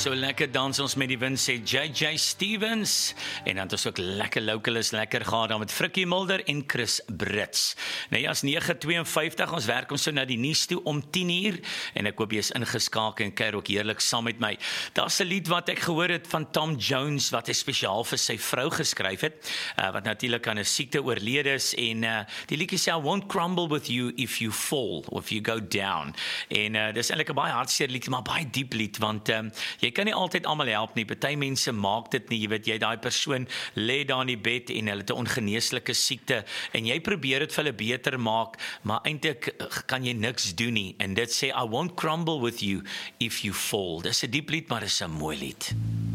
So lekker dans ons met die wind, sê JJ Stevens, en dan het ons ook lekker lokalis, lekker gehad dan met Frikkie Mulder en Chris Brits. Nou ja, is 9:52, ons werk ons so na die nuus toe om 10:00, en ek hoop jy is ingeskakel en kuier ook heerlik saam met my. Daar's 'n lied wat ek gehoor het van Tom Jones, wat hy spesiaal vir sy vrou geskryf het, wat natuurlik aan 'n siekte oorlede is, en die liedjie sê, I won't crumble with you if you fall, or if you go down, en dis eintlik 'n baie hartseer lied, maar baie diep lied, want jy kan nie altyd almal help nie. Party mense maak dit nie, jy weet, jy daai persoon lê daar in die bed en hulle het 'n ongeneeslike siekte en jy probeer dit vir hulle beter maak, maar eintlik kan jy niks doen nie. En dit sê I won't crumble with you if you fall. Dis 'n diep lied, maar dis 'n mooi lied.